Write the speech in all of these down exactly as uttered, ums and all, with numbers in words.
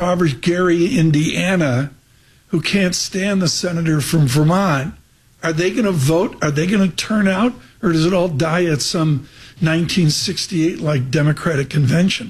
impoverished Gary, Indiana, who can't stand the senator from Vermont, are they going to vote? Are they going to turn out? Or does it all die at some nineteen sixty-eight like Democratic convention?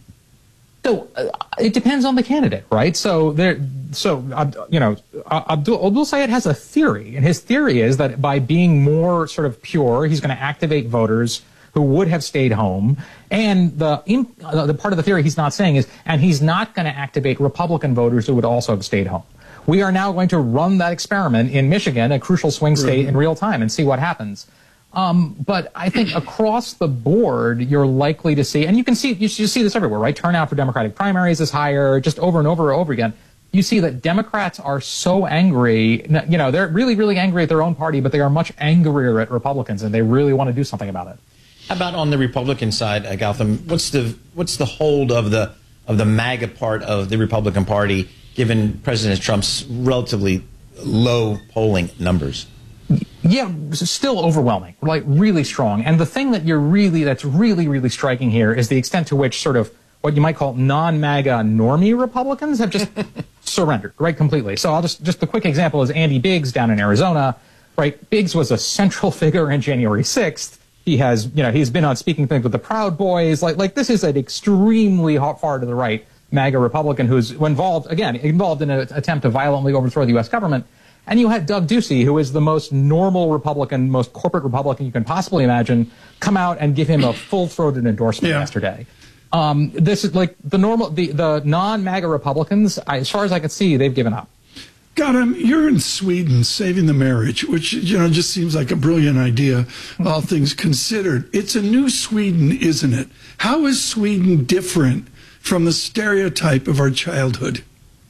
So uh, it depends on the candidate, right? So there, so uh, you know, Abdul, Abdul Sayed has a theory, and his theory is that by being more sort of pure, he's going to activate voters who would have stayed home. And the uh, the part of the theory he's not saying is, and he's not going to activate Republican voters who would also have stayed home. We are now going to run that experiment in Michigan, a crucial swing state, in real time and see what happens. Um, but I think across the board, you're likely to see, and you can see, you see this everywhere, right? Turnout for Democratic primaries is higher, just over and over and over again. You see that Democrats are so angry, you know, they're really, really angry at their own party, but they are much angrier at Republicans, and they really want to do something about it. How about on the Republican side, uh, Gautam? What's the what's the hold of the of the MAGA part of the Republican Party, given President Trump's relatively low polling numbers? Yeah, still overwhelming, like really strong. And the thing that you're really, that's really, really striking here is the extent to which sort of what you might call non-MAGA normie Republicans have just surrendered, right, completely. So I'll just, just the quick example is Andy Biggs down in Arizona, right? Biggs was a central figure in January sixth. He has, you know, he's been on speaking things with the Proud Boys. Like, like this is an extremely far to the right MAGA Republican who's involved, again, involved in an attempt to violently overthrow the U S government. And you had Doug Ducey, who is the most normal Republican, most corporate Republican you can possibly imagine, come out and give him a full-throated endorsement yeah. yesterday. Um, this is like the normal, the, the non-MAGA Republicans, I, as far as I can see, they've given up. Gautam, you're in Sweden saving the marriage, which, you know, just seems like a brilliant idea, all things considered. It's a new Sweden, isn't it? How is Sweden different from the stereotype of our childhood?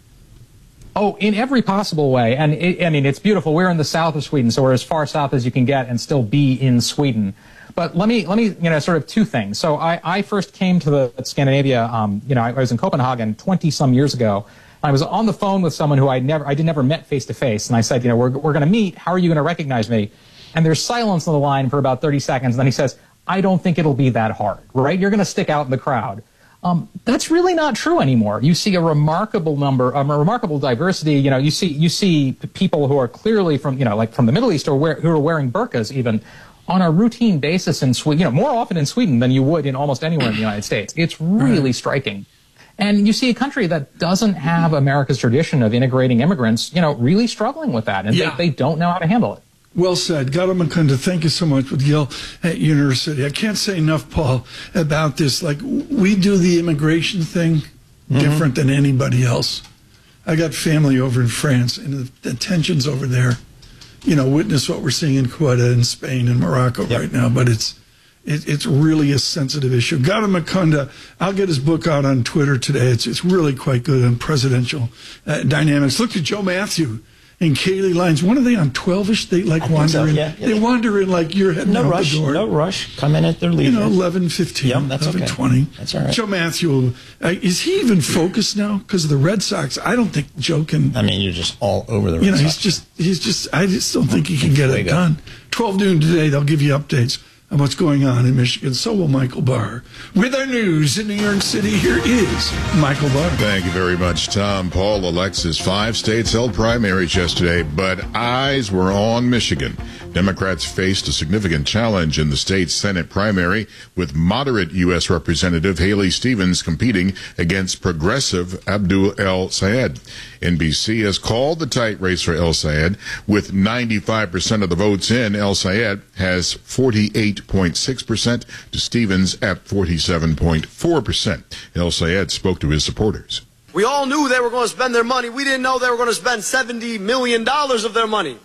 Oh, in every possible way. And it, I mean, it's beautiful. We're in the south of Sweden, so we're as far south as you can get and still be in Sweden. But let me, let me, you know, sort of two things. So I, I first came to the Scandinavia, um, you know, I, I was in Copenhagen twenty some years ago. I was on the phone with someone who I never, I did never met face to face. And I said, you know, we're, we're going to meet. How are you going to recognize me? And there's silence on the line for about thirty seconds. And then he says, I don't think it'll be that hard, right? You're going to stick out in the crowd. Um, that's really not true anymore. You see a remarkable number, um, a remarkable diversity. You know, you see you see people who are clearly from, you know, like from the Middle East or wear, who are wearing burqas even on a routine basis in Sweden, you know, more often in Sweden than you would in almost anywhere in the United States. It's really striking. And you see a country that doesn't have America's tradition of integrating immigrants, you know, really struggling with that, and yeah. they, they don't know how to handle it. Well said. Gautam Mukunda, thank you so much with Yale University. I can't say enough, Paul, about this. Like, we do the immigration thing mm-hmm. different than anybody else. I got family over in France, and the, the tensions over there, you know, witness what we're seeing in Ceuta and Spain and Morocco yep. right now, but it's it, it's really a sensitive issue. Gautam Mukunda, I'll get his book out on Twitter today. It's, it's really quite good on presidential uh, dynamics. Look at Joe Matthew and Kaylee Lyons. When are they on twelve-ish? They like wander so, in. Yeah. Yeah, they, they wander in like you're heading no out rush, the door. No rush. Come in at their leisure. You know, eleven fifteen, yep, that's eleven okay. twenty. That's all right. Joe Matthew, uh, is he even focused now because of the Red Sox? I don't think Joe can. I mean, you're just all over the Red You know, Sox. he's just, he's just. I just don't think he can get it done. twelve noon today, they'll give you updates on what's going on in Michigan. So will Michael Barr. With our news in New York City, here is Michael Barr. Thank you very much, Tom. Paul, Alexis, five states held primaries yesterday, but eyes were on Michigan. Democrats faced a significant challenge in the state's Senate primary, with moderate U S Representative Haley Stevens competing against progressive Abdul El Sayed. N B C has called the tight race for El Sayed. With ninety-five percent of the votes in, El Sayed has forty-eight point six percent to Stevens at forty-seven point four percent. El Sayed spoke to his supporters. We all knew they were going to spend their money. We didn't know they were going to spend seventy million dollars of their money.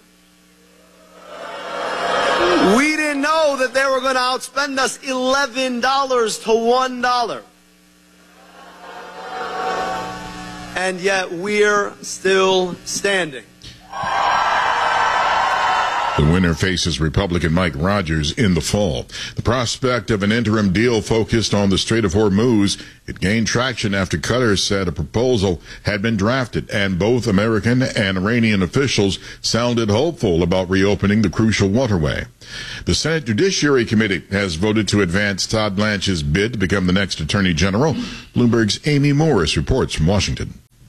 We didn't know that they were going to outspend us eleven dollars to one dollar. And yet we're still standing. The winner faces Republican Mike Rogers in the fall. The prospect of an interim deal focused on the Strait of Hormuz, it gained traction after Qatar said a proposal had been drafted, and both American and Iranian officials sounded hopeful about reopening the crucial waterway. The Senate Judiciary Committee has voted to advance Todd Blanche's bid to become the next Attorney General. Bloomberg's Amy Morris reports from Washington.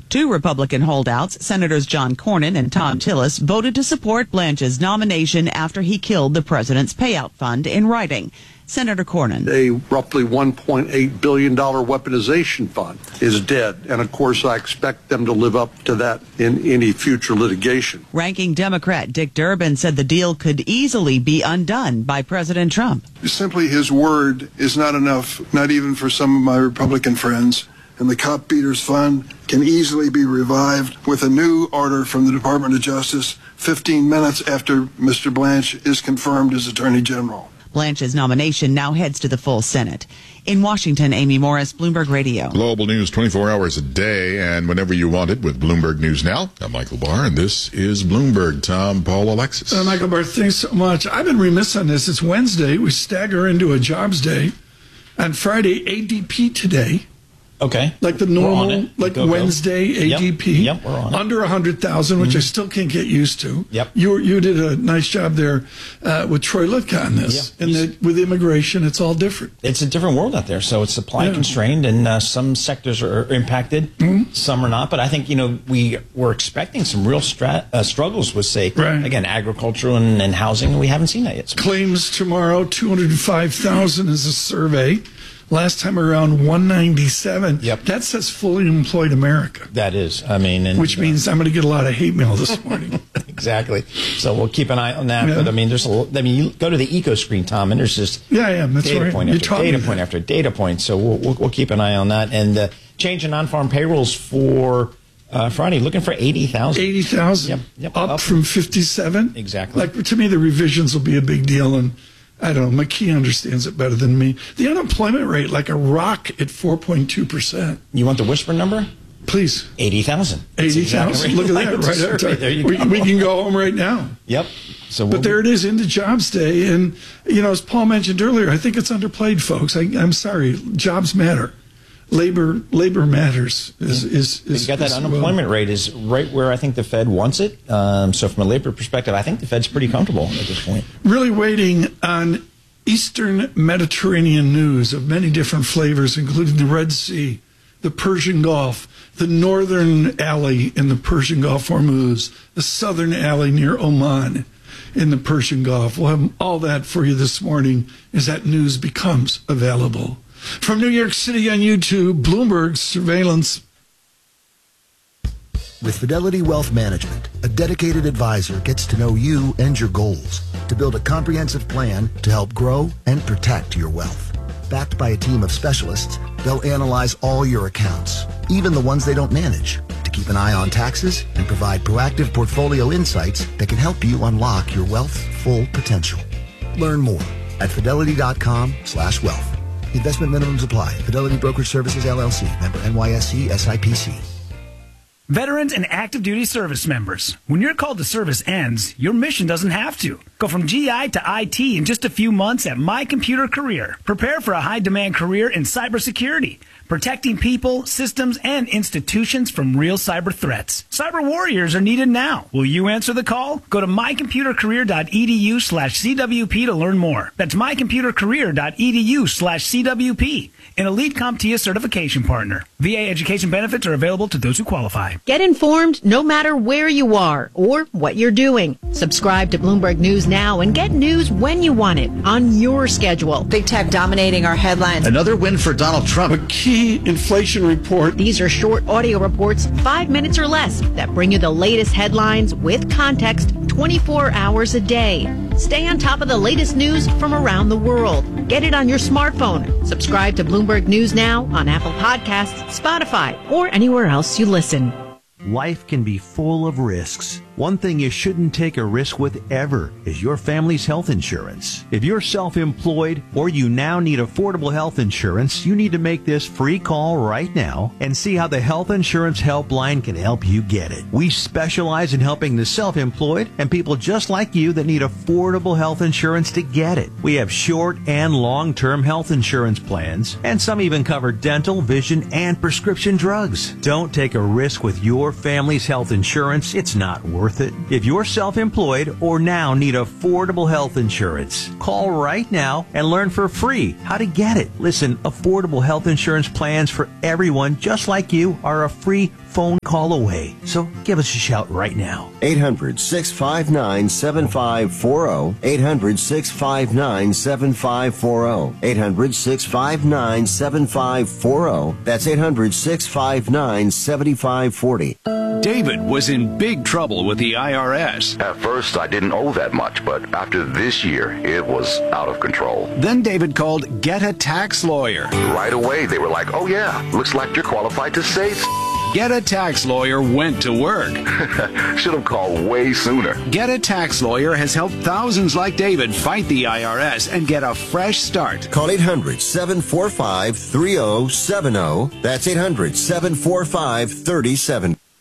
Two Republican holdouts, Senators John Cornyn and Tom Tillis, voted to support Blanche's nomination after he killed the president's payout fund in writing. Senator Cornyn. A roughly one point eight billion dollars weaponization fund is dead. And of course, I expect them to live up to that in any future litigation. Ranking Democrat Dick Durbin said the deal could easily be undone by President Trump. Simply his word is not enough, not even for some of my Republican friends. And the Cop Beaters Fund can easily be revived with a new order from the Department of Justice fifteen minutes after Mister Blanche is confirmed as Attorney General. Blanche's nomination now heads to the full Senate. In Washington, Amy Morris, Bloomberg Radio. Global news twenty-four hours a day and whenever you want it with Bloomberg News Now. I'm Michael Barr, and this is Bloomberg. Tom, Paul, Alexis. Uh, Michael Barr, thanks so much. I've been remiss on this. It's Wednesday. We stagger into a jobs day. On Friday, A D P today. Okay. Like the We're on normal, it. like Go, go. Wednesday A D P. Yep, yep, we're on it. Under one hundred thousand, which Mhm. I still can't get used to. Yep. You were- you did a nice job there uh, with Troy Litka on this. Yeah, and that with immigration, it's all different. It's a different world out there, so it's supply Yeah. constrained, and uh, some sectors are impacted, Mm-hmm. some are not. But I think you know we were expecting some real stra- uh, struggles with, say, Right. again, agricultural and, and housing, and we haven't seen that yet. So Claims tomorrow, two hundred five thousand is a survey. Last time around, one ninety-seven. Yep. That says fully employed America, that is, I mean, and, which means I'm going to get a lot of hate mail this morning. exactly. So we'll keep an eye on that. Yeah. But I mean, there's a. l- I mean, you go to the eco screen, Tom, and there's just Yeah, I am. That's data right. point You after taught me data that. point after data point. So we'll, we'll we'll keep an eye on that. And the change in non-farm payrolls for uh, Friday, looking for eighty thousand. eighty thousand. Yep, yep, up, up. from fifty-seven. Exactly. Like, to me, the revisions will be a big deal. And I don't know, McKee understands it better than me. The unemployment rate, like a rock at four point two percent. You want the whisper number? Please. Eighty thousand. eighty thousand. Look at that. Right up top. There you we, go. we can go home right now. Yep. So, But we'll, there it is, into Jobs Day. And, you know, as Paul mentioned earlier, I think it's underplayed, folks. I, I'm sorry. Jobs matter. Labor labor matters. Is, is, is, you got that is, unemployment well, rate is right where I think the Fed wants it. Um, so from a labor perspective, I think the Fed's pretty comfortable at this point. really waiting on Eastern Mediterranean news of many different flavors, including the Red Sea, the Persian Gulf, the northern alley in the Persian Gulf, Hormuz, the southern alley near Oman in the Persian Gulf. We'll have all that for you this morning as that news becomes available. From New York City on YouTube, Bloomberg Surveillance. With Fidelity Wealth Management, a dedicated advisor gets to know you and your goals to build a comprehensive plan to help grow and protect your wealth. Backed by a team of specialists, they'll analyze all your accounts, even the ones they don't manage, to keep an eye on taxes and provide proactive portfolio insights that can help you unlock your wealth's full potential. Learn more at fidelity.com slash wealth. Investment minimums apply. Fidelity Brokerage Services, L L C. Member N Y S E S I P C. Veterans and active duty service members, when your call to service ends, your mission doesn't have to. Go from G I to I T in just a few months at My Computer Career. Prepare for a high-demand career in cybersecurity, protecting people, systems, and institutions from real cyber threats. Cyber warriors are needed now. Will you answer the call? Go to mycomputercareer.edu slash CWP to learn more. That's mycomputercareer.edu slash CWP. An Elite CompTIA certification partner. V A education benefits are available to those who qualify. Get informed no matter where you are or what you're doing. Subscribe to Bloomberg News Now and get news when you want it on your schedule. Big tech dominating our headlines. Another win for Donald Trump. A key inflation report. These are short audio reports, five minutes or less, that bring you the latest headlines with context twenty-four hours a day. Stay on top of the latest news from around the world. Get it on your smartphone. Subscribe to Bloomberg News Now on Apple Podcasts, Spotify, or anywhere else you listen. Life can be full of risks. One thing you shouldn't take a risk with ever is your family's health insurance. If you're self-employed or you now need affordable health insurance, you need to make this free call right now and see how the Health Insurance Helpline can help you get it. We specialize in helping the self-employed and people just like you that need affordable health insurance to get it. We have short and long-term health insurance plans, and some even cover dental, vision, and prescription drugs. Don't take a risk with your family's health insurance. It's not worth it. If you're self-employed or now need affordable health insurance, call right now and learn for free how to get it. Listen, affordable health insurance plans for everyone just like you are a free phone call away. So give us a shout right now. eight hundred, six five nine, seven five four zero. eight hundred, six five nine, seven five four zero. eight hundred, six five nine, seven five four zero. That's eight hundred, six five nine, seven five four zero. David was in big trouble with the I R S. At first, I didn't owe that much, but after this year, it was out of control. Then David called Get a Tax Lawyer. Right away, they were like, oh yeah, looks like you're qualified to say Get a Tax Lawyer went to work. Should have called way sooner. Get a Tax Lawyer has helped thousands like David fight the I R S and get a fresh start. Call eight hundred, seven four five, three zero seven zero. That's eight hundred, seven four five, three zero seven zero.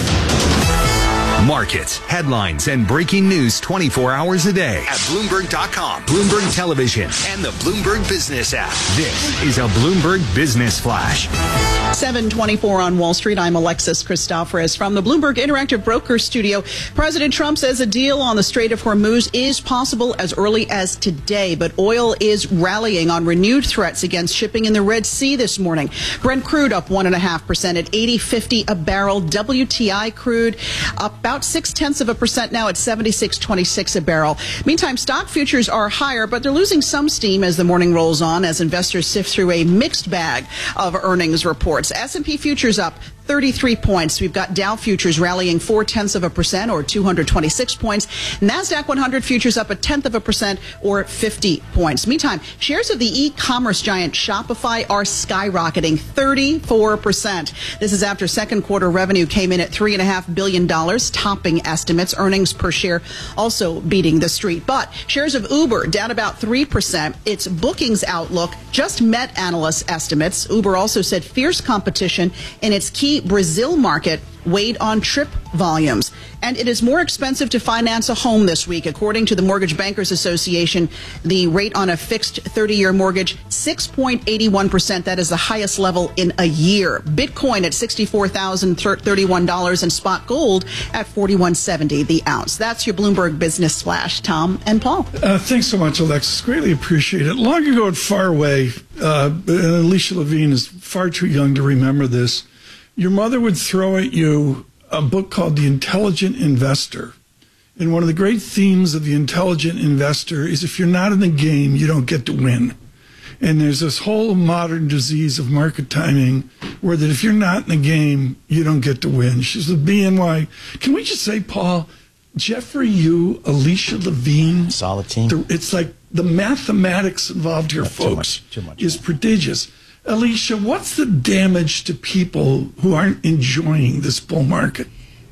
Markets, headlines, and breaking news twenty-four hours a day at Bloomberg dot com, Bloomberg Television, and the Bloomberg Business app. This is a Bloomberg Business Flash. seven twenty-four on Wall Street. I'm Alexis Christoforous from the Bloomberg Interactive Broker Studio. President Trump says a deal on the Strait of Hormuz is possible as early as today, but oil is rallying on renewed threats against shipping in the Red Sea this morning. Brent crude up one and a half percent at eighty fifty a barrel. W T I crude up about six tenths of a percent now at seventy-six twenty-six a barrel. Meantime, stock futures are higher, but they're losing some steam as the morning rolls on as investors sift through a mixed bag of earnings reports. S and P futures up thirty-three points. We've got Dow futures rallying four tenths of a percent or two hundred twenty-six points. NASDAQ one hundred futures up a tenth of a percent or fifty points. Meantime, shares of the e-commerce giant Shopify are skyrocketing thirty-four percent. This is after second quarter revenue came in at three point five billion dollars, topping estimates. Earnings per share also beating the street. But shares of Uber down about three percent. Its bookings outlook just met analysts' estimates. Uber also said fierce competition in its key Brazil market weighed on trip volumes. And it is more expensive to finance a home this week. According to the Mortgage Bankers Association, the rate on a fixed thirty-year mortgage, six point eight one percent. That is the highest level in a year. Bitcoin at sixty-four thousand thirty-one dollars and spot gold at forty-one seventy the ounce. That's your Bloomberg Business Flash. Tom and Paul. Uh, thanks so much, Alexis. Greatly appreciate it. Long ago and far away, uh, and Alicia Levine is far too young to remember this, your mother would throw at you a book called The Intelligent Investor. And one of the great themes of The Intelligent Investor is if you're not in the game, you don't get to win. And there's this whole modern disease of market timing where that if you're not in the game, you don't get to win. She's a B N Y. Can we just say, Paul, Jeffrey Yu, Alicia Levine. Solid team. It's like the mathematics involved here, Yeah, folks, too much, too much, is prodigious. Alicia, what's the damage to people who aren't enjoying this bull market?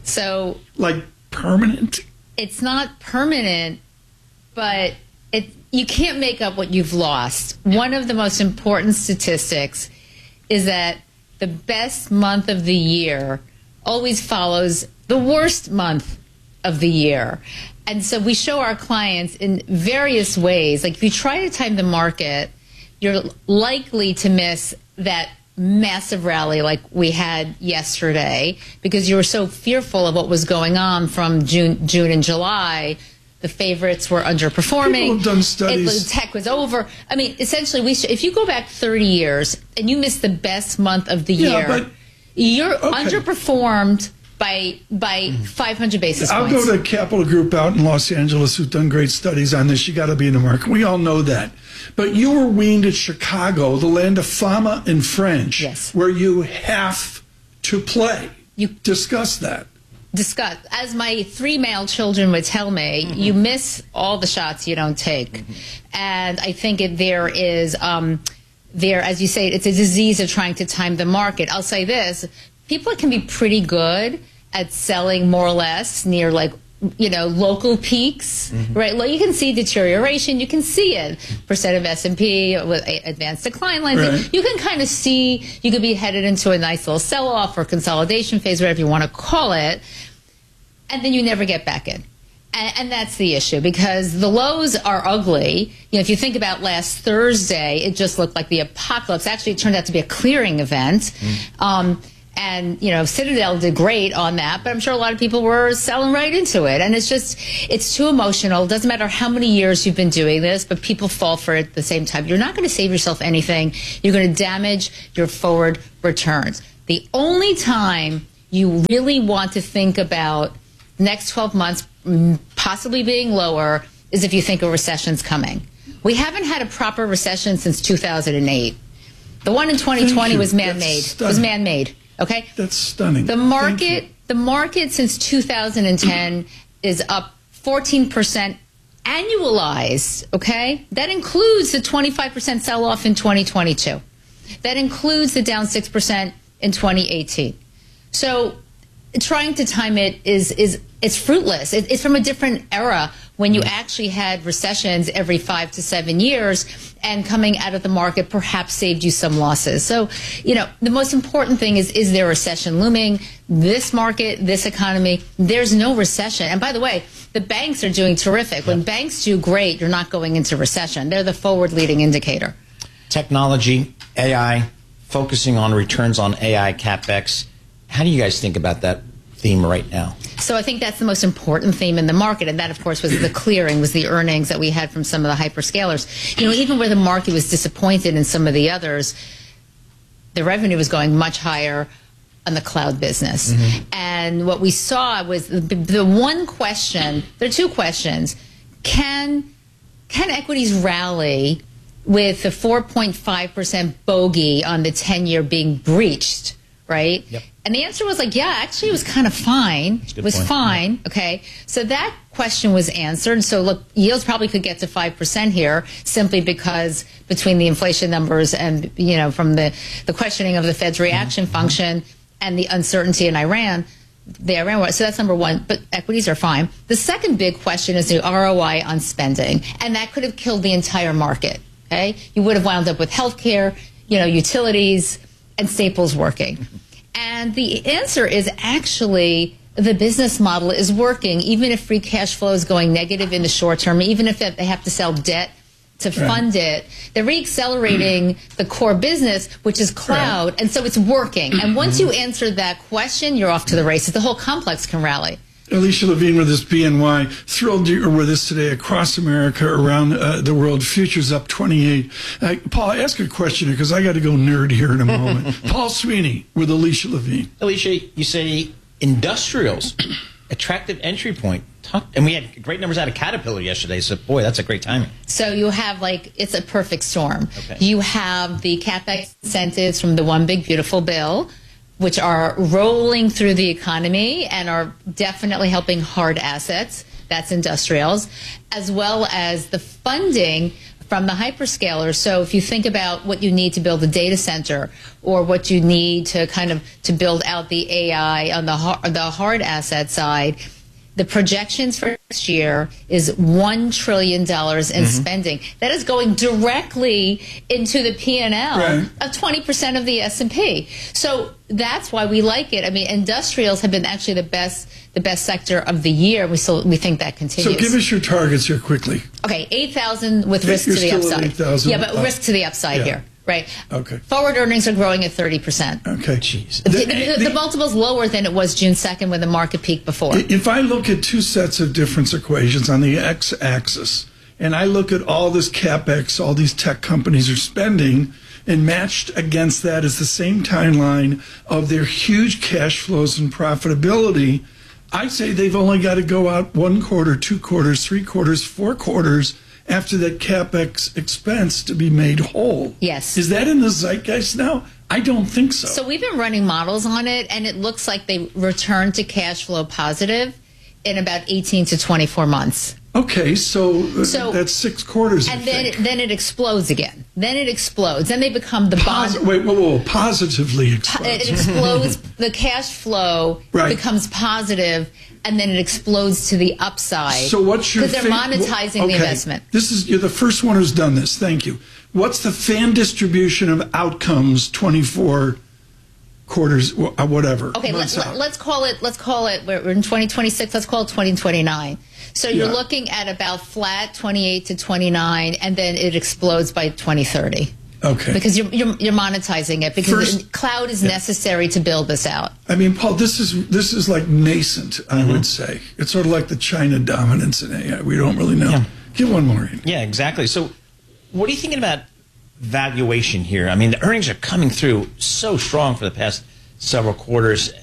So, like permanent? It's not permanent, but it you can't make up what you've lost. One of the most important statistics is that the best month of the year always follows the worst month of the year. And so we show our clients in various ways. Like if you try to time the market, you're likely to miss that massive rally like we had yesterday because you were so fearful of what was going on from June, June and July. The favorites were underperforming. People have done studies. It, tech was over. I mean, essentially, we sh- if you go back thirty years and you miss the best month of the Yeah, year, but- you're okay. underperformed by by five hundred basis I'll points. go to Capital Group out in Los Angeles who've done great studies on this. You got to be in the market. We all know that. But you were weaned at Chicago, the land of fama and French, Yes. where you have to play. You discuss that. Discuss. As my three male children would tell me, mm-hmm. you miss all the shots you don't take. Mm-hmm. And I think it, there is, um, there, as you say, it's a disease of trying to time the market. I'll say this, people can be pretty good at selling more or less near like, you know, local peaks, mm-hmm. right? Well, you can see deterioration. You can see it. Percent of S and P with advanced decline lines. Right. You can kind of see, you could be headed into a nice little sell-off or consolidation phase, whatever you want to call it. And then you never get back in. And, and that's the issue because the lows are ugly. You know, if you think about last Thursday, it just looked like the apocalypse. Actually, it turned out to be a clearing event. Mm. Um, And, you know, Citadel did great on that, but I'm sure a lot of people were selling right into it. And it's just, it's too emotional. It doesn't matter how many years you've been doing this, but people fall for it at the same time. You're not going to save yourself anything. You're going to damage your forward returns. The only time you really want to think about next twelve months possibly being lower is if you think a recession's coming. We haven't had a proper recession since two thousand eight. The one in twenty twenty was man-made. Was man-made. Okay? That's stunning. The market, the market since two thousand ten is up fourteen percent annualized, okay? That includes the twenty-five percent sell-off in twenty twenty-two. That includes the down six percent in twenty eighteen. So trying to time it is, is it's fruitless. It, it's from a different era when you actually had recessions every five to seven years, and coming out of the market perhaps saved you some losses. So, you know, the most important thing is, is there a recession looming? This market, this economy, there's no recession. And by the way, the banks are doing terrific. When banks do great, you're not going into recession. They're the forward-leading indicator. Technology, A I, focusing on returns on A I CapEx. How do you guys think about that theme right now? So I think that's the most important theme in the market, and that, of course, was the clearing, was the earnings that we had from some of the hyperscalers. You know, even where the market was disappointed in some of the others, the revenue was going much higher on the cloud business. Mm-hmm. And what we saw was the, the one question, there are two questions. Can, can equities rally with the four point five percent bogey on the ten-year being breached, right? Yep. And the answer was like, yeah, actually it was kind of fine. It was point. fine, yeah. Okay? So that question was answered. So look, yields probably could get to five percent here simply because between the inflation numbers and, you know, from the, the questioning of the Fed's reaction mm-hmm. function and the uncertainty in Iran, the Iran war. So that's number one, but equities are fine. The second big question is the R O I on spending, and that could have killed the entire market, okay? You would have wound up with healthcare, you know, utilities, and staples working. And the answer is actually the business model is working, even if free cash flow is going negative in the short term, even if they have to sell debt to fund right. it. They're reaccelerating the core business, which is cloud, right. and so it's working. And once you answer that question, you're off to the races. The whole complex can rally. Alicia Levine with this B N Y. Thrilled you're with us today across America, around uh, the world. Futures up twenty-eight. Uh, Paul, I ask a question because I got to go nerd here in a moment. Paul Sweeney with Alicia Levine. Alicia, you say industrials, attractive entry point. Talk, and we had great numbers out of Caterpillar yesterday, so boy, that's a great timing. So you have, like, it's a perfect storm. Okay. You have the CapEx incentives from the One Big Beautiful Bill, which are rolling through the economy and are definitely helping hard assets, that's industrials, as well as the funding from the hyperscalers. So if you think about what you need to build a data center or what you need to kind of to build out the A I on the hard, the hard asset side, the projections for next year is one trillion dollars in mm-hmm. spending. That is going directly into the P and L right. of twenty percent of the S and P. So that's why we like it. I mean, industrials have been actually the best the best sector of the year. We still we think that continues. So give us your targets here quickly. Okay, eight thousand with risk You're to the still upside. At eight thousand. Yeah, but uh, risk to the upside yeah. here. Right. Okay. Forward earnings are growing at thirty percent. Okay. Jeez. The, the, the multiple's lower than it was June second when the market peaked before. If I look at two sets of difference equations on the x-axis, and I look at all this CapEx, all these tech companies are spending, and matched against that is the same timeline of their huge cash flows and profitability, I'd say they've only got to go out one quarter, two quarters, three quarters, four quarters after that CapEx expense to be made whole. Yes. Is that in the zeitgeist now? I don't think so. So we've been running models on it, and it looks like they return to cash flow positive in about eighteen to twenty-four months. Okay, so, so that's six quarters. And I then think. It, then it explodes again. Then it explodes. Then they become the bond. Posi- wait, whoa, whoa, positively explodes. It explodes. The cash flow right. becomes positive, and then it explodes to the upside. So what's your because they're fan- monetizing okay. the investment. This is you're the first one who's done this. Thank you. What's the fan distribution of outcomes? twenty-four quarters, whatever. Okay, let's let's call it. Let's call it. We're in twenty twenty-six. Let's call it twenty twenty-nine. So you're yeah. looking at about flat twenty-eight to twenty-nine, and then it explodes by twenty thirty. Okay. Because you're you're, you're monetizing it because First, cloud is yeah. necessary to build this out. I mean, Paul, this is this is like nascent. I mm-hmm. would say it's sort of like the China dominance in A I. We don't really know. Yeah. Give one more. In. Yeah, exactly. So, what are you thinking about valuation here? I mean, the earnings are coming through so strong for the past several quarters.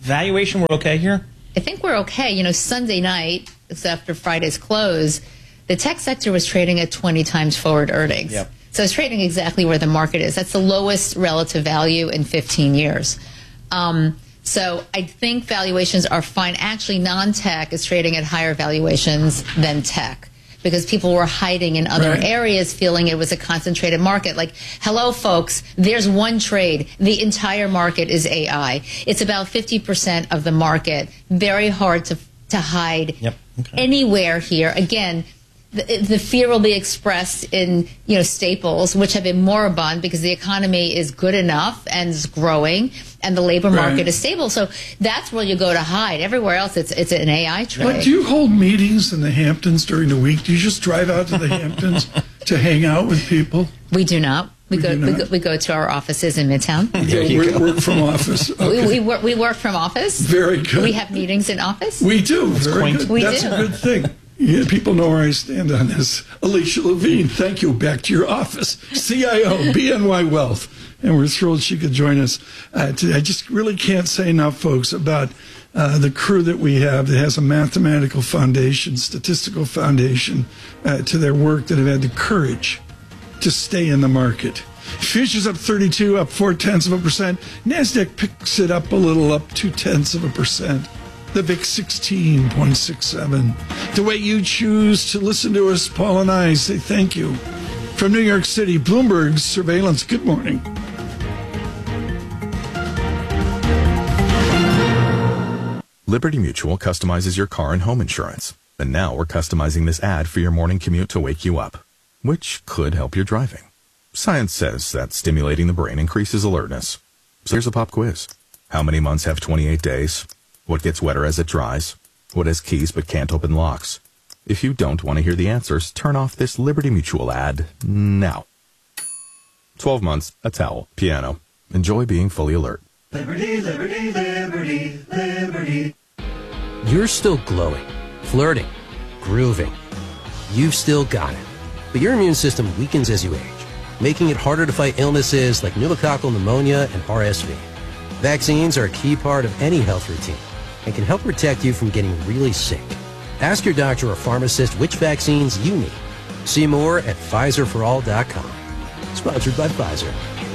valuation, we're okay here? I think we're okay. You know, Sunday night, it's after Friday's close, the tech sector was trading at twenty times forward earnings. Yep. So it's trading exactly where the market is. That's the lowest relative value in fifteen years. Um, so I think valuations are fine. Actually, non-tech is trading at higher valuations than tech, because people were hiding in other Right. areas, feeling it was a concentrated market. Like, hello, folks, there's one trade. The entire market is A I. It's about fifty percent of the market. Very hard to to hide Yep. Okay. anywhere here. Again, the, the fear will be expressed in, you know, staples, which have been moribund because the economy is good enough and is growing, and the labor market Right. is stable. So that's where you go to hide. Everywhere else, it's it's an A I trade. But do you hold meetings in the Hamptons during the week? Do you just drive out to the Hamptons to hang out with people? We do not. We, We go, do we not? go. We go to our offices in Midtown. You work, work from office. Okay. We, we work. We work from office. Very good. We have meetings in office. We do. Very quaint. good. We That's do. a good thing. Yeah, people know where I stand on this. Alicia Levine, thank you. Back to your office. C I O, B N Y Wealth. And we're thrilled she could join us uh, today. I just really can't say enough, folks, about uh, the crew that we have that has a mathematical foundation, statistical foundation uh, to their work, that have had the courage to stay in the market. Futures up thirty-two, up four tenths of a percent. NASDAQ picks it up a little, up two tenths of a percent. The V I X sixteen point six seven. The way you choose to listen to us, Paul and I say thank you. From New York City, Bloomberg Surveillance, good morning. Liberty Mutual customizes your car and home insurance. And now we're customizing this ad for your morning commute to wake you up, which could help your driving. Science says that stimulating the brain increases alertness. So here's a pop quiz. How many months have twenty-eight days? What gets wetter as it dries? What has keys but can't open locks? If you don't want to hear the answers, turn off this Liberty Mutual ad now. twelve months, a towel, piano. Enjoy being fully alert. Liberty, liberty, liberty, liberty. You're still glowing, flirting, grooving. You've still got it. But your immune system weakens as you age, making it harder to fight illnesses like pneumococcal pneumonia and R S V. Vaccines are a key part of any health routine and can help protect you from getting really sick. Ask your doctor or pharmacist which vaccines you need. See more at Pfizer for all dot com. Sponsored by Pfizer.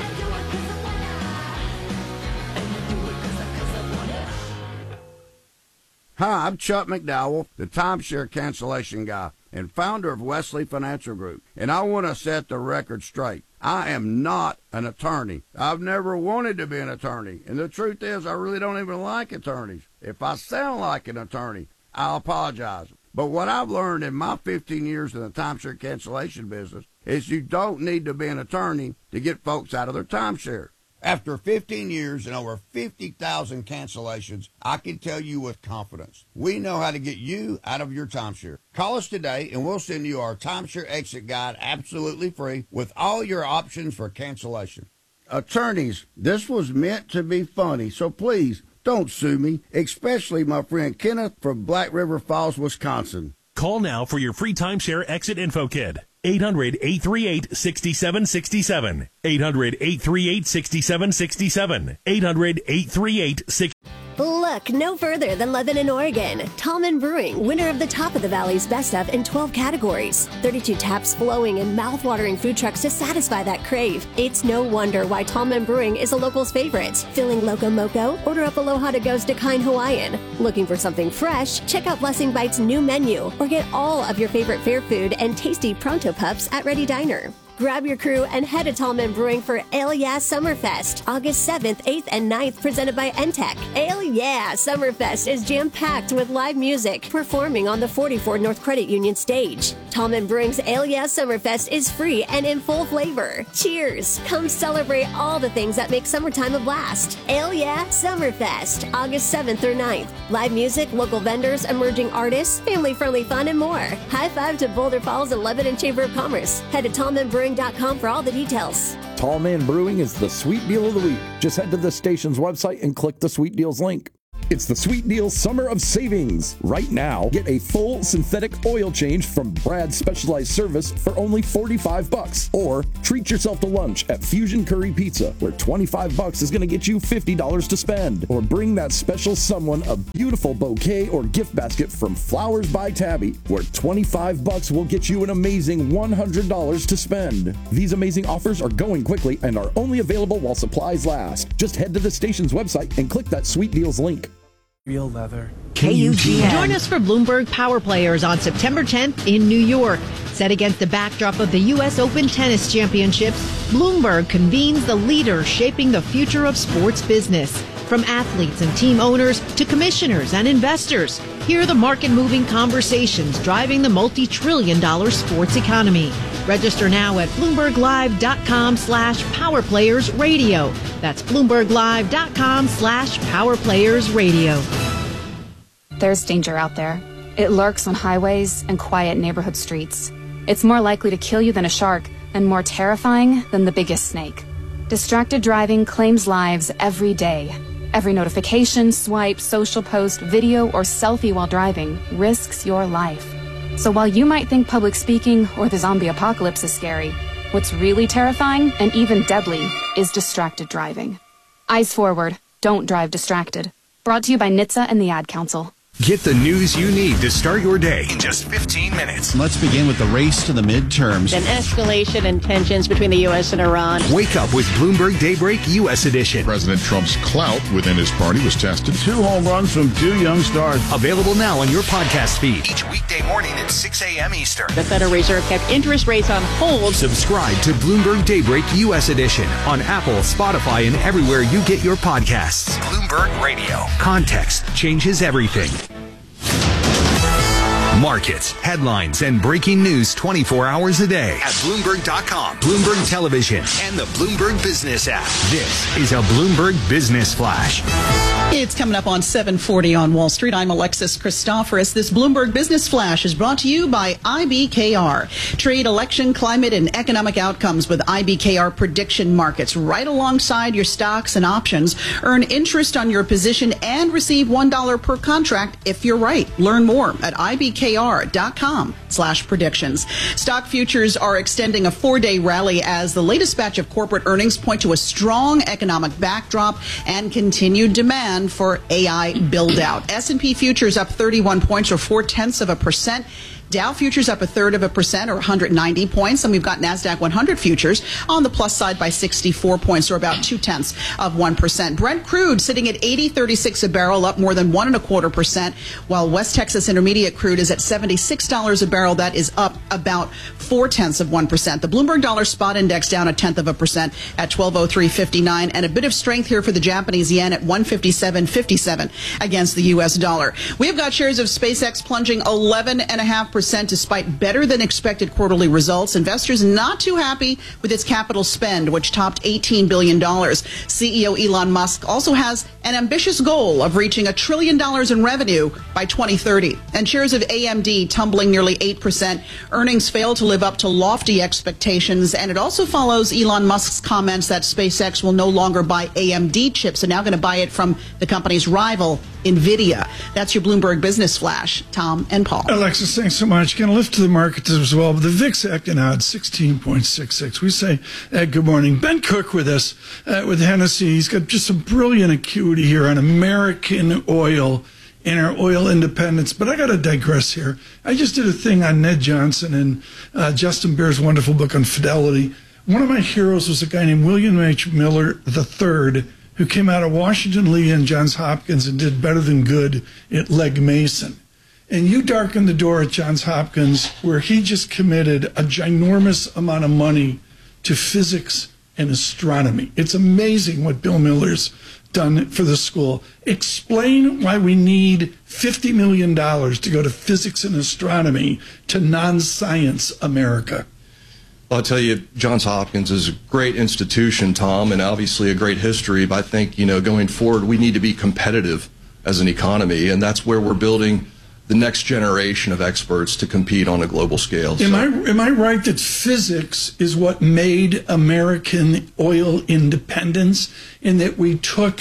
Hi, I'm Chuck McDowell, the timeshare cancellation guy and founder of Wesley Financial Group, and I want to set the record straight. I am not an attorney. I've never wanted to be an attorney, and the truth is I really don't even like attorneys. If I sound like an attorney, I'll apologize. But what I've learned in my fifteen years in the timeshare cancellation business is you don't need to be an attorney to get folks out of their timeshare. After fifteen years and over fifty thousand cancellations, I can tell you with confidence, we know how to get you out of your timeshare. Call us today and we'll send you our timeshare exit guide absolutely free with all your options for cancellation. Attorneys, this was meant to be funny, so please don't sue me, especially my friend Kenneth from Black River Falls, Wisconsin. Call now for your free timeshare exit info kit. eight hundred, eight three eight, six seven six seven. eight hundred, eight three eight, six seven six seven. eight hundred, eight three eight, six Look no further than Lebanon, Oregon. Tallman Brewing, winner of the Top of the Valley's Best of in twelve categories. thirty-two taps flowing and mouth-watering food trucks to satisfy that crave. It's no wonder why Tallman Brewing is a local's favorite. Feeling Loco Moco? Order up Aloha to Go's Decline Hawaiian. Looking for something fresh? Check out Blessing Bites' new menu or get all of your favorite fair food and tasty Pronto Pups at Ready Diner. Grab your crew and head to Tallman Brewing for Ale Yeah Summerfest, August seventh, eighth, and ninth, presented by N T E C. Ale Yeah Summerfest is jam-packed with live music, performing on the forty-four North Credit Union stage. Tallman Brewing's Ale Yeah Summerfest is free and in full flavor. Cheers! Come celebrate all the things that make summertime a blast. Ale Yeah Summerfest, August seventh through ninth. Live music, local vendors, emerging artists, family-friendly fun, and more. High five to Boulder Falls and Lebanon Chamber of Commerce. Head to Tallman Brewing dot com for all the details. Tall Man Brewing is the sweet deal of the week. Just head to the station's website and click the sweet deals link. It's the Sweet Deal Summer of Savings. Right now, get a full synthetic oil change from Brad's Specialized Service for only forty-five bucks. Or treat yourself to lunch at Fusion Curry Pizza, where twenty-five bucks is going to get you fifty dollars to spend. Or bring that special someone a beautiful bouquet or gift basket from Flowers by Tabby, where twenty-five bucks will get you an amazing one hundred dollars to spend. These amazing offers are going quickly and are only available while supplies last. Just head to the station's website and click that Sweet Deals link. Real leather. K U G N. Join us for Bloomberg Power Players on September tenth in New York. Set against the backdrop of the U S Open Tennis Championships, Bloomberg convenes the leaders shaping the future of sports business. From athletes and team owners to commissioners and investors, hear the market-moving conversations driving the multi-trillion dollar sports economy. Register now at BloombergLive.com slash PowerPlayersRadio. That's BloombergLive.com slash PowerPlayersRadio. There's danger out there. It lurks on highways and quiet neighborhood streets. It's more likely to kill you than a shark and more terrifying than the biggest snake. Distracted driving claims lives every day. Every notification, swipe, social post, video, or selfie while driving risks your life. So while you might think public speaking or the zombie apocalypse is scary, what's really terrifying and even deadly is distracted driving. Eyes forward. Don't drive distracted. Brought to you by N H T S A and the Ad Council. Get the news you need to start your day in just fifteen minutes. Let's begin with the race to the midterms. An escalation in tensions between the U S and Iran. Wake up with Bloomberg Daybreak U S Edition. President Trump's clout within his party was tested. Two home runs from two young stars. Available now on your podcast feed. Each weekday morning at six a.m. Eastern. The Federal Reserve kept interest rates on hold. Subscribe to Bloomberg Daybreak U S Edition on Apple, Spotify, and everywhere you get your podcasts. Bloomberg Radio. Context changes everything. Markets, headlines, and breaking news twenty-four hours a day at Bloomberg dot com, Bloomberg Television, and the Bloomberg Business app. This is a Bloomberg Business Flash. It's coming up on seven forty on Wall Street. I'm Alexis Christoforous. This Bloomberg Business Flash is brought to you by I B K R. Trade, election, climate, and economic outcomes with I B K R prediction markets right alongside your stocks and options. Earn interest on your position and receive one dollar per contract if you're right. Learn more at I B K R dot com slash predictions. Stock futures are extending a four-day rally as the latest batch of corporate earnings point to a strong economic backdrop and continued demand for A I build-out. S and P futures up thirty-one points or four-tenths of a percent. Dow futures up a third of a percent or one hundred ninety points. And we've got NASDAQ one hundred futures on the plus side by sixty-four points or about two-tenths of one percent. Brent crude sitting at eighty thirty-six a barrel, up more than one and a quarter percent, while West Texas Intermediate crude is at seventy-six dollars a barrel. That is up about four-tenths of one percent. The Bloomberg Dollar Spot Index down a tenth of a percent at twelve oh three fifty-nine, and a bit of strength here for the Japanese yen at one fifty-seven fifty-seven against the U S dollar. We've got shares of SpaceX plunging eleven point five percent despite better than expected quarterly results. Investors not too happy with its capital spend, which topped eighteen billion dollars. C E O Elon Musk also has an ambitious goal of reaching a trillion dollars in revenue by twenty thirty. And shares of A M D tumbling nearly eight percent. Earnings fail to live up to lofty expectations, and it also follows Elon Musk's comments that SpaceX will no longer buy A M D chips and now going to buy it from the company's rival, NVIDIA. That's your Bloomberg Business Flash. Tom and Paul. Alexis, thanks so much. Going to lift to the markets as well. But the V I X acting odd, sixteen point six six. We say uh, good morning. Ben Cook with us uh, with Hennessy. He's got just some brilliant acuity here on American oil and our oil independence. But I got to digress here. I just did a thing on Ned Johnson and uh, Justin Bear's wonderful book on Fidelity. One of my heroes was a guy named William H. Miller the third, who came out of Washington Lee and Johns Hopkins and did better than good at Legg Mason. And you darkened the door at Johns Hopkins, where he just committed a ginormous amount of money to physics and astronomy. It's amazing what Bill Miller's done for the school. Explain why we need fifty million dollars to go to physics and astronomy to non-science America. I'll tell you, Johns Hopkins is a great institution, Tom, and obviously a great history. But I think, you know, going forward, we need to be competitive as an economy, and that's where we're building the next generation of experts to compete on a global scale. Am so, I am I right that physics is what made American oil independence, and that we took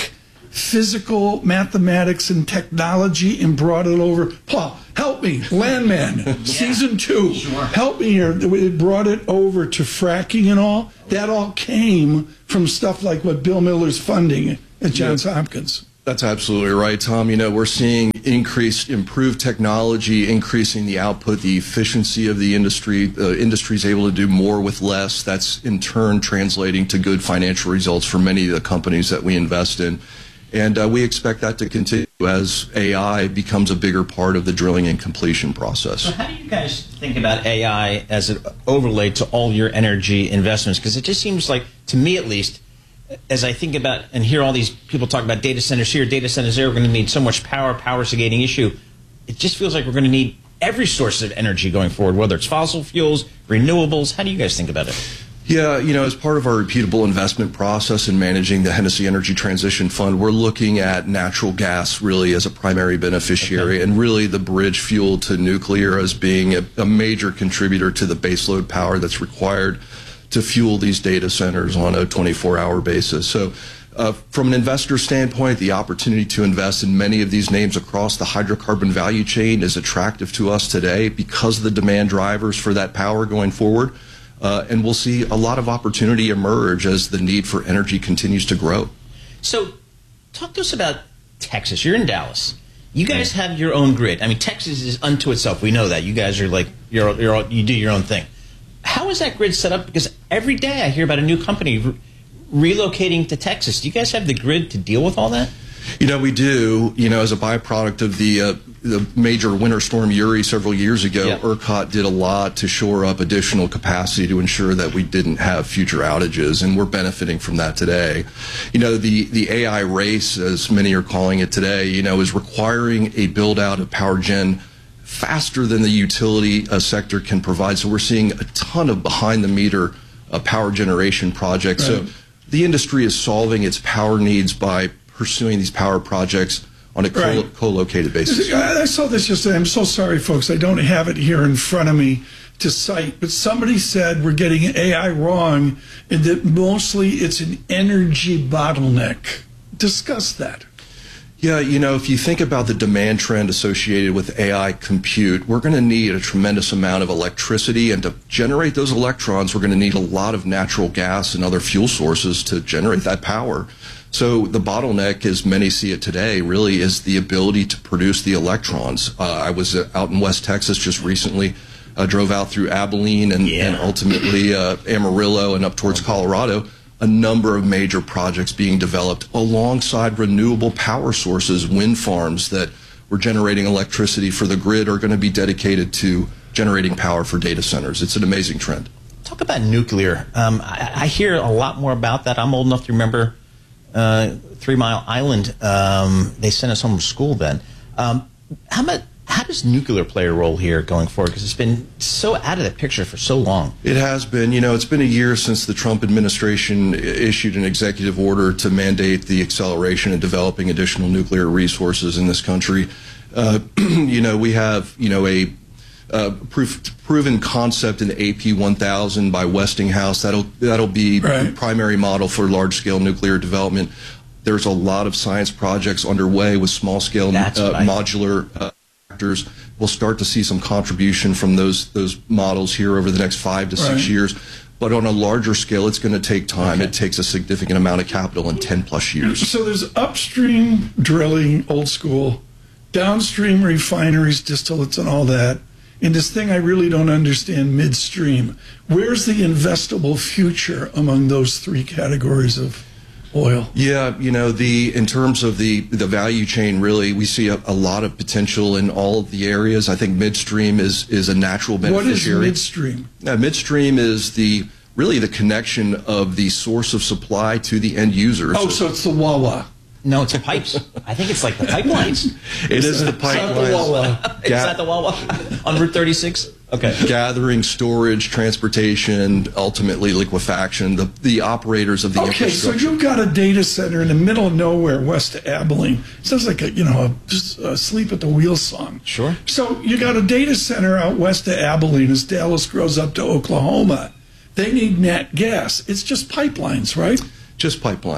physical mathematics and technology and brought it over. Paul, help me, Landman, yeah. season two. Sure. Help me here. It brought it over to fracking and all. That all came from stuff like what Bill Miller's funding at Johns yeah. Hopkins. That's absolutely right, Tom. You know, we're seeing increased, improved technology, increasing the output, the efficiency of the industry. The industry is able to do more with less. That's in turn translating to good financial results for many of the companies that we invest in. And uh, we expect that to continue as A I becomes a bigger part of the drilling and completion process. So how do you guys think about A I as an overlay to all your energy investments? Because it just seems like, to me at least, as I think about and hear all these people talk about data centers here, data centers there, we're going to need so much power. Power is a gating issue. It just feels like we're going to need every source of energy going forward, whether it's fossil fuels, renewables. How do you guys think about it? Yeah, you know, as part of our repeatable investment process in managing the Hennessy Energy Transition Fund, we're looking at natural gas really as a primary beneficiary, okay. and really the bridge fuel to nuclear as being a, a major contributor to the baseload power that's required to fuel these data centers on a twenty-four hour basis. So uh, from an investor standpoint, the opportunity to invest in many of these names across the hydrocarbon value chain is attractive to us today because of the demand drivers for that power going forward. Uh, and we'll see a lot of opportunity emerge as the need for energy continues to grow. So talk to us about Texas. You're in Dallas. You guys have your own grid. I mean, Texas is unto itself. We know that. You guys are like, you're, you're, you do your own thing. How is that grid set up? Because every day I hear about a new company re relocating to Texas. Do you guys have the grid to deal with all that? You know, we do. You know, as a byproduct of the uh, the major winter storm Uri several years ago, yeah. ERCOT did a lot to shore up additional capacity to ensure that we didn't have future outages, and we're benefiting from that today. You know, the, the A I race, as many are calling it today, you know, is requiring a build-out of power gen faster than the utility uh, sector can provide. So we're seeing a ton of behind-the-meter uh, power generation projects. Right. So the industry is solving its power needs by pursuing these power projects on a co right. co-located basis. I saw this yesterday. I'm so sorry, folks. I don't have it here in front of me to cite, but somebody said we're getting A I wrong and that mostly it's an energy bottleneck. Discuss that. Yeah, you know, if you think about the demand trend associated with A I compute, we're going to need a tremendous amount of electricity, and to generate those electrons, we're going to need a lot of natural gas and other fuel sources to generate that power. So the bottleneck, as many see it today, really is the ability to produce the electrons. Uh, I was out in West Texas just recently, uh, drove out through Abilene and, yeah. and ultimately uh, Amarillo and up towards Colorado. A number of major projects being developed alongside renewable power sources, wind farms that were generating electricity for the grid are going to be dedicated to generating power for data centers. It's an amazing trend. Talk about nuclear. Um, I, I hear a lot more about that. I'm old enough to remember uh, Three Mile Island. Um, they sent us home from school then. Um, how about How does nuclear play a role here going forward? Because it's been so out of the picture for so long. It has been. You know, it's been a year since the Trump administration issued an executive order to mandate the acceleration and developing additional nuclear resources in this country. Uh, you know, we have, you know, a uh, proof, proven concept in the A P one thousand by Westinghouse. That'll, that'll be right. the primary model for large-scale nuclear development. There's a lot of science projects underway with small-scale uh, modular uh, we'll start to see some contribution from those those models here over the next five to six right. years. But on a larger scale, it's going to take time. Okay. It takes a significant amount of capital in ten plus years. So there's upstream drilling, old school, downstream refineries, distillates, and all that. And this thing I really don't understand, midstream. Where's the investable future among those three categories of oil? Yeah, you know, the in terms of the the value chain, really, we see a, a lot of potential in all of the areas. I think midstream is is a natural beneficiary. What is midstream? Uh, midstream is the really the connection of the source of supply to the end user. Oh, so it's the Wawa. No, it's the pipes. I think it's like the pipelines. It is the pipelines. Is that the Wawa on Route thirty-six? Okay. Gathering, storage, transportation, ultimately liquefaction, the, the operators of the okay, infrastructure. Okay, so you've got a data center in the middle of nowhere, west of Abilene. Sounds like a, you know, a, just a sleep at the wheel song. Sure. So you got a data center out west of Abilene as Dallas grows up to Oklahoma. They need nat gas. It's just pipelines, right? Just pipelines.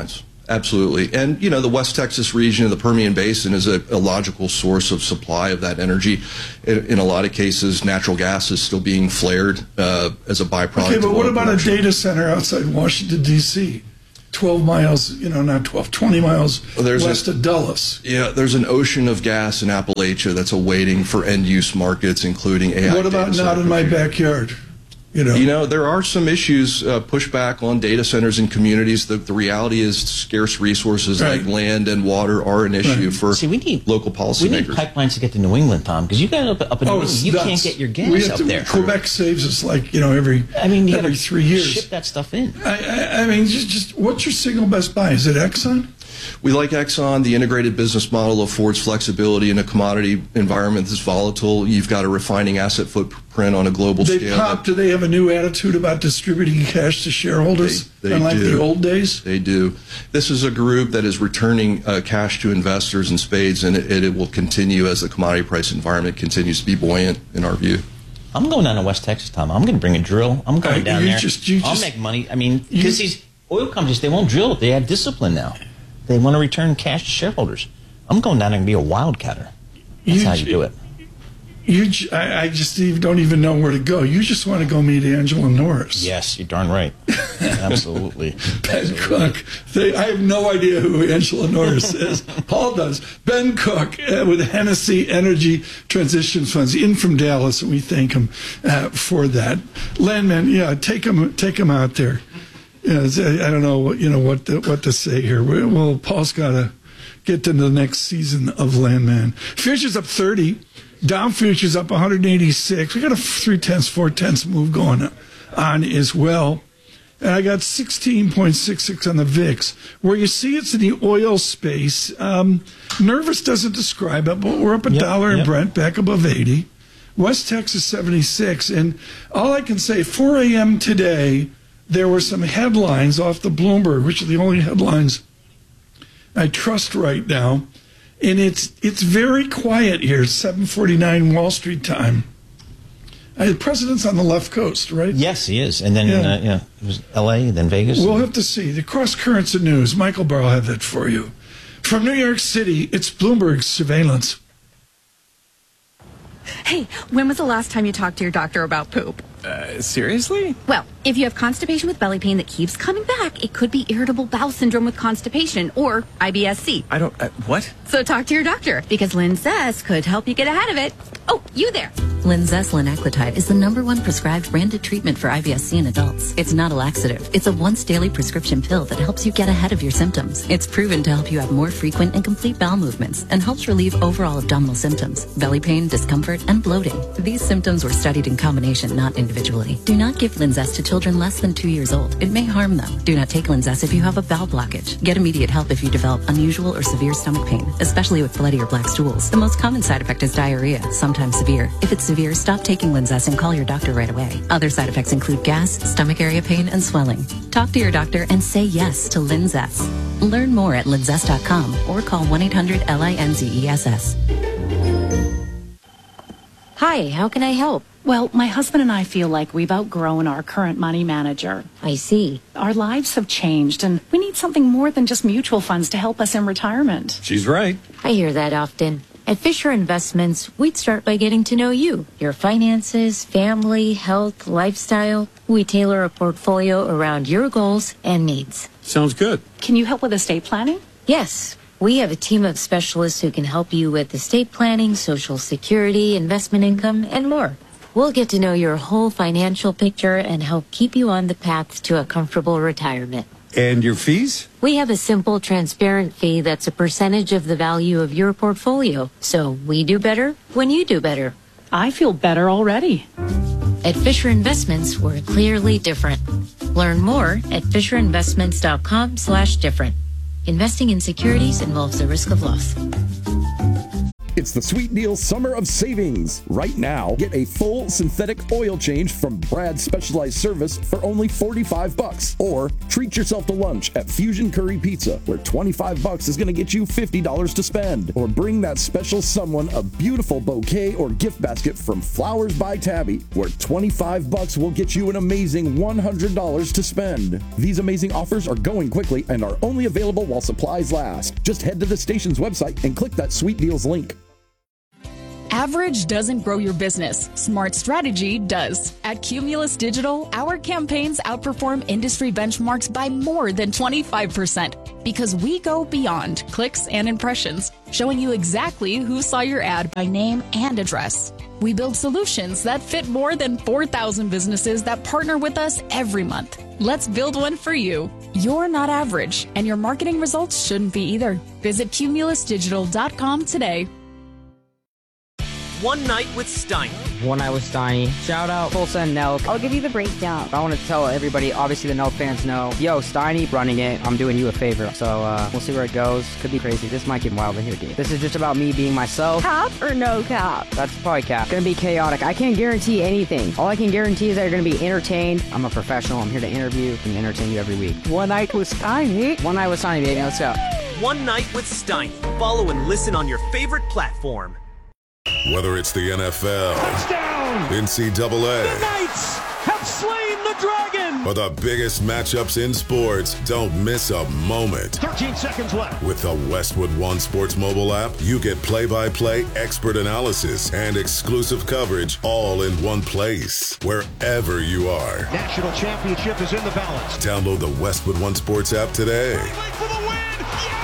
Absolutely. And, you know, the West Texas region of the Permian Basin is a, a logical source of supply of that energy. In, in a lot of cases, natural gas is still being flared uh, as a byproduct. Okay, but of what oil about production. a data center outside Washington, D C? twelve miles, you know, not twelve, twenty miles There's west a, of Dulles. Yeah, there's an ocean of gas in Appalachia that's awaiting for end-use markets, including A I. What about data not in my compute. backyard? You know, You know, there are some issues, uh, pushback on data centers in communities. The, the reality is scarce resources Right. like land and water are an issue Right. for See, we need local We need policymakers. pipelines to get to New England, Tom, because you got up, up in New oh, England, it's you nuts. can't get your We gas have up to- there. Quebec saves us like, you know, every, I mean, you every gotta three years. ship that stuff in. I, I, I mean, just, just what's your single best buy? Is it Exxon? We like Exxon. The integrated business model affords flexibility in a commodity environment that's volatile. You've got a refining asset footprint on a global They scale. pop. Do they have a new attitude about distributing cash to shareholders, They- they unlike do. the old days? They do. This is a group that is returning uh, cash to investors in spades, and it, it will continue as the commodity price environment continues to be buoyant, in our view. I'm going down to West Texas, Tom. I'm going to bring a drill. I'm going Uh, down you there. just- you I'll just- make money. I mean, because these oil companies, they won't drill. They have discipline now. They want to return cash to shareholders. I'm going down there and be a wildcatter. That's You how you j- do it. You, j- I, I just even, don't even know where to go. You just want to go meet Angela Norris. Yes, you're darn right. Absolutely. Ben Cook. They, I have no idea who Angela Norris is. Paul does. Ben Cook uh, with Hennessy Energy Transition Funds, in from Dallas, and we thank him uh, for that. Landman, yeah, take him, take him out there. Yeah, it's- I I don't know, what you know what to, what to say here. We- Well, Paul's got to get to the next season of Landman. Futures up thirty. Dow futures up one hundred eighty-six. We got a three tenths, four tenths move going on as well. And I got sixteen point six six on the V I X. Where you see it's in the oil space. Um, nervous doesn't describe it, but we're up a Yep, dollar in yep. Brent, back above eighty. West Texas seventy-six. And all I can say, four a.m. today, there were some headlines off the Bloomberg, which are the only headlines I trust right now. And it's it's very quiet here. seven forty-nine Wall Street time. Uh, the president's on the left coast, right? Yes, he is. And then, Yeah. uh, yeah, it was L A, then Vegas. We'll have to see. The cross currents of news. Michael Barr will have that for you. From New York City, it's Bloomberg Surveillance. Hey, when was the last time you talked to your doctor about poop? Uh, seriously? Well, if you have constipation with belly pain that keeps coming back, it could be irritable bowel syndrome with constipation or I B S C. I don't. Uh, what? So talk to your doctor because Linzess could help you get ahead of it. Oh, you there. Linzess linaclotide is the number one prescribed branded treatment for I B S C in adults. It's not a laxative. It's a once daily prescription pill that helps you get ahead of your symptoms. It's proven to help you have more frequent and complete bowel movements and helps relieve overall abdominal symptoms, belly pain, discomfort, and bloating. These symptoms were studied in combination, not individually. Do not give Linzess to children less than two years old. It may harm them. Do not take Linzess if you have a bowel blockage. Get immediate help if you develop unusual or severe stomach pain, especially with bloody or black stools. The most common side effect is diarrhea, sometimes severe. If it's severe, stop taking Linzess and call your doctor right away. Other side effects include gas, stomach area pain, and swelling. Talk to your doctor and say yes to Linzess. Learn more at linzess dot com or call one eight hundred L I N Z E S S. Hi, how can I help? Well, my husband and I feel like we've outgrown our current money manager. I see. Our lives have changed, and we need something more than just mutual funds to help us in retirement. She's right. I hear that often. At Fisher Investments, we'd start by getting to know you, your finances, family, health, lifestyle. We tailor a portfolio around your goals and needs. Sounds good. Can you help with estate planning? Yes. We have a team of specialists who can help you with estate planning, social security, investment income, and more. We'll get to know your whole financial picture and help keep you on the path to a comfortable retirement. And your fees? We have a simple, transparent fee that's a percentage of the value of your portfolio. So we do better when you do better. I feel better already. At Fisher Investments, we're clearly different. Learn more at fisher investments dot com slash different. Investing in securities involves the risk of loss. It's the Sweet Deal Summer of Savings. Right now, get a full synthetic oil change from Brad Specialized Service for only forty-five bucks. Or treat yourself to lunch at Fusion Curry Pizza, where twenty-five bucks is going to get you fifty dollars to spend. Or bring that special someone a beautiful bouquet or gift basket from Flowers by Tabby, where twenty-five bucks will get you an amazing one hundred dollars to spend. These amazing offers are going quickly and are only available while supplies last. Just head to the station's website and click that Sweet Deals link. Average doesn't grow your business. Smart strategy does. At Cumulus Digital, our campaigns outperform industry benchmarks by more than twenty-five percent because we go beyond clicks and impressions, showing you exactly who saw your ad by name and address. We build solutions that fit more than four thousand businesses that partner with us every month. Let's build one for you. You're not average, and your marketing results shouldn't be either. Visit cumulus digital dot com today. One Night with Steiny. One Night with Steiny. Shout out Tulsa and Nelk. I'll give you the breakdown. I want to tell everybody, obviously the Nelk fans know, yo, Steiny running it. I'm doing you a favor. So uh, we'll see where it goes. Could be crazy. This might get wild in here, dude. This is just about me being myself. Cap or no cap? That's probably cap. Gonna be chaotic. I can't guarantee anything. All I can guarantee is that you're gonna be entertained. I'm a professional. I'm here to interview and entertain you every week. One Night with Steiny. One Night with Steiny, baby. Let's go. One Night with Steiny. Follow and listen on your favorite platform. Whether it's the N F L, touchdown, N C double A, the Knights have slain the dragon, or the biggest matchups in sports, don't miss a moment. thirteen seconds left. With the Westwood One Sports mobile app, you get play-by-play, expert analysis, and exclusive coverage all in one place, wherever you are. National championship is in the balance. Download the Westwood One Sports app today. For the win.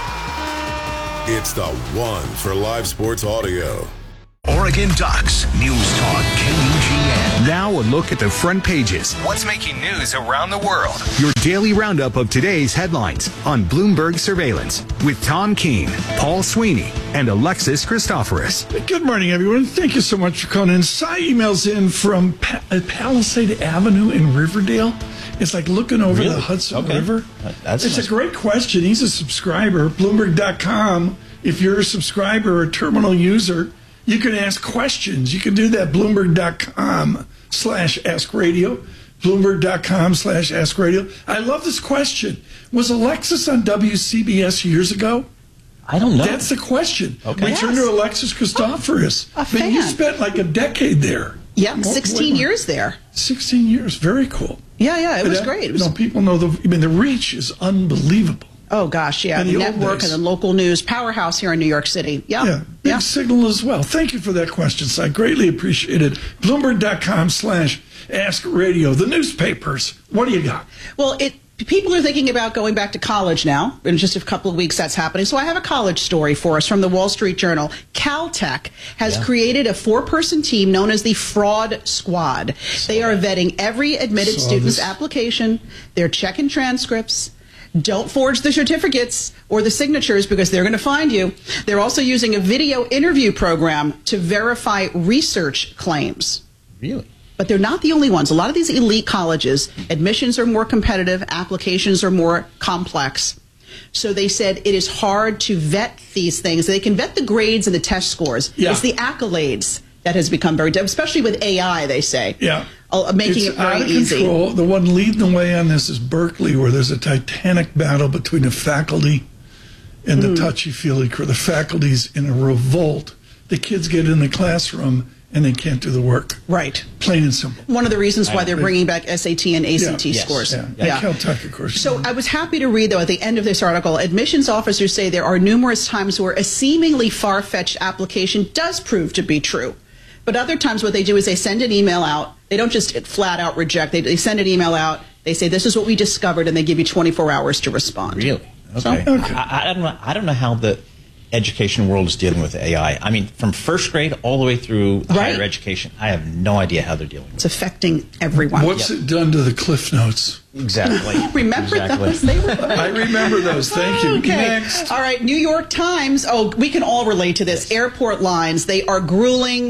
Yeah! It's the one for live sports audio. Oregon Ducks News Talk K U G N. Now a look at the front pages. What's making news around the world? Your daily roundup of today's headlines on Bloomberg Surveillance with Tom Keene, Paul Sweeney, and Alexis Christoforous. Good morning, everyone. Thank you so much for calling in. Cy emails in from pa- Palisade Avenue in Riverdale. It's like looking over Really? the Hudson Okay. River. That's it's nice. a great question. He's a subscriber. Bloomberg dot com. If you're a subscriber or a terminal user, you can ask questions. You can do that. Bloomberg dot com slash ask radio. Bloomberg dot com slash ask radio. I love this question. Was Alexis on W C B S years ago? I don't know. That's the question. Okay. We turn to Alexis Christoforous. A Man, you fan. spent like a decade there. Yeah, More- sixteen more- years there. sixteen years. Very cool. Yeah, yeah, it was But, uh, great. It You was know, people know the. I mean, the reach is unbelievable. Oh, gosh, yeah. In The the old network days. and the local news powerhouse here in New York City. Yeah. Yeah, big signal as well. Thank you for that question, so I greatly appreciate it. Bloomberg dot com slash ask radio. The newspapers. What do you got? Well, it people are thinking about going back to college now. In just a couple of weeks, that's happening. So I have a college story for us from the Wall Street Journal. Caltech has Yeah. created a four-person team known as the Fraud Squad. They are vetting every admitted Saw student's this. application. They're checking transcripts. Don't forge the certificates or the signatures because they're going to find you. They're also using a video interview program to verify research claims. Really? But they're not the only ones. A lot of these elite colleges, admissions are more competitive, applications are more complex. So they said it is hard to vet these things. They can vet the grades and the test scores. Yeah. It's the accolades that has become very difficult, especially with A I, they say. Yeah. Uh, making It's it very out of easy. control. The one leading the way on this is Berkeley, where there's a titanic battle between the faculty and the Mm. touchy-feely crew. The faculty's in a revolt. The kids get in the classroom and they can't do the work. Right. Plain and simple. One of the reasons why I- they're bringing back S A T and A C T Yeah. Yes. scores. Yeah. Yeah. Caltech, of course. So I was happy to read, though, at the end of this article, admissions officers say there are numerous times where a seemingly far-fetched application does prove to be true. But other times what they do is they send an email out. They don't just flat out reject. They, they send an email out. They say, this is what we discovered, and they give you twenty-four hours to respond. Really? So- Okay. I, I don't know. I don't know how the education world is dealing with A I. I mean, from first grade all the way through Right. higher education, I have no idea how they're dealing with It's affecting everyone. What's it done to the Cliff Notes? it. Exactly. Remember exactly. those? They were good. I remember those. Thank you. Okay. Next. All right. New York Times. Oh, we can all relate to this. Airport lines. They are grueling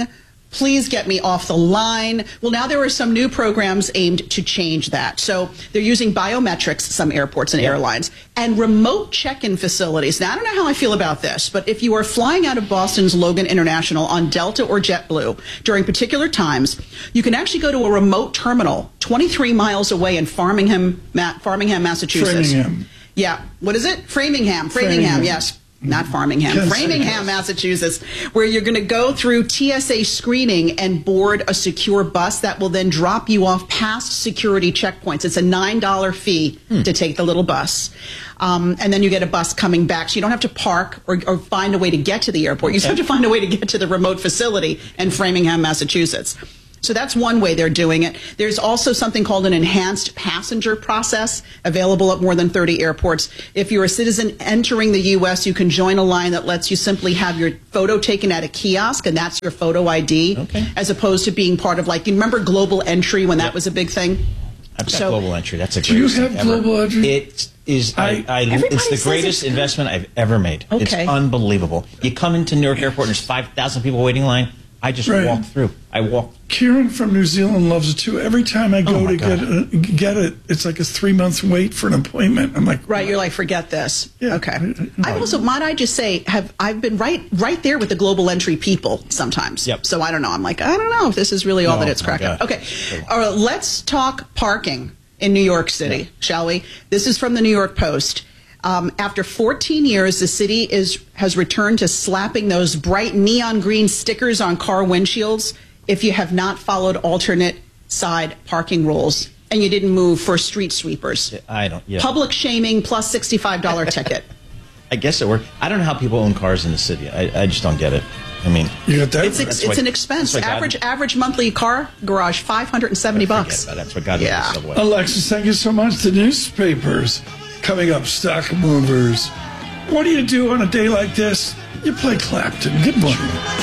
Please get me off the line. Well, now there are some new programs aimed to change that. So they're using biometrics, some airports and Yeah. airlines, and remote check-in facilities. Now, I don't know how I feel about this, but if you are flying out of Boston's Logan International on Delta or JetBlue during particular times, you can actually go to a remote terminal twenty-three miles away in Farmingham, Ma- Farmingham, Massachusetts. Framingham. Yeah. What is it? Framingham. Framingham, Framingham. yes. Not Farmingham, Can't say Framingham, yes. Massachusetts, where you're going to go through T S A screening and board a secure bus that will then drop you off past security checkpoints. It's a nine dollar fee Hmm. to take the little bus. Um, and then you get a bus coming back. So you don't have to park or, or find a way to get to the airport. You just have to find a way to get to the remote facility in Framingham, Massachusetts. So that's one way they're doing it. There's also something called an enhanced passenger process available at more than thirty airports. If you're a citizen entering the U S, you can join a line that lets you simply have your photo taken at a kiosk, and that's your photo I D, Okay. as opposed to being part of, like, you remember Global Entry when that Yep. was a big thing? I've got So- Global Entry. That's a Do you great have Global Entry? It is. I, I, Everybody it's the says greatest it's- investment I've ever made. It's Okay. unbelievable. You come into Newark Airport and there's five thousand people waiting in line. I just Right. walk through. I walk. Kieran from New Zealand loves it too. Every time I go Oh, my to God. get a, get it, it's like a three month wait for an appointment. I'm like, Right, you're like, forget this. Yeah. Okay. I also, might I just say, have I've been right right there with the Global Entry people sometimes. Yep. So I don't know. I'm like, I don't know if this is really all No, that it's my cracked up. God. Okay. All right, let's talk parking in New York City, Yeah. shall we? This is from the New York Post. Um, after fourteen years, the city is has returned to slapping those bright neon green stickers on car windshields if you have not followed alternate side parking rules and you didn't move for street sweepers. I don't. Yeah. Public shaming plus sixty-five dollar ticket. I guess it worked. I don't know how people own cars in the city. I, I just don't get it. I mean, you got that? It's ex- That's it's what- an expense. that's what God- Average average monthly car garage five hundred and seventy bucks. Forget about it. That's what got Yeah. me the subway. Alexis, thank you so much. The newspapers coming up, stock movers. What do you do on a day like this? You play Clapton. Good morning.